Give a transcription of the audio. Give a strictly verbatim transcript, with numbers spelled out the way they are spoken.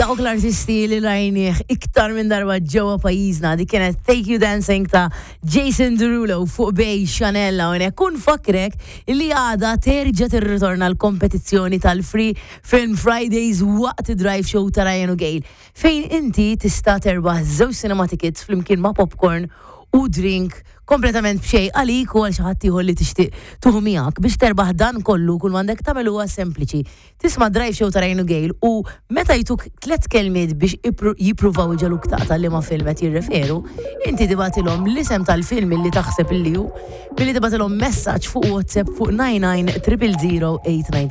dawk l-artisti li rajnieħ iktar minn darba ġewwa pajjiżna di kienet Take You Dancing ta' Jason Derulo fuq bej Chanel hawnhekk kun fakrek li għada terġa' tirritorna l-kompetizzjoni tal-Free Film Fridays waqt drive show ta' Ryan u Gail fejn inti tista' terbaħ żewġ cinema tickets flimkien ma' popcorn u drink kompletament b'xej għalik u għal xi ħadd ieħor li tixtieq tuħu miegħek biex terbaħ dan kollu kull m'għandek tagħmel huwa sempliċi. Tisma' drive show ta' Ryan u Gail u meta jtuk tliet kelmiet biex jippruvaw iġaluk taqta' li ma' film qed jirreferu, inti tibatilhom l-isem tal-film li taħseb li hu billi tibatilhom messaġġ fuq WhatsApp fuq nine nine zero zero zero eight nine